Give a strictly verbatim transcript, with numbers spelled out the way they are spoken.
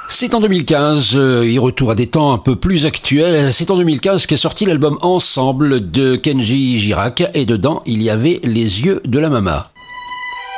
C'est en deux mille quinze, euh, et retour à des temps un peu plus actuels, c'est en deux mille quinze qu'est sorti l'album Ensemble de Kenji Girac, et dedans il y avait Les yeux de la mama.